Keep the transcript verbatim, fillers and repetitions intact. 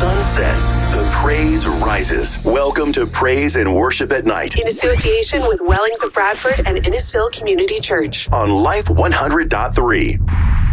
sun sets, the praise rises. Welcome to Praise and Worship at Night. In association with Wellings of Bradford and Innisfil Community Church. On Life one hundred point three.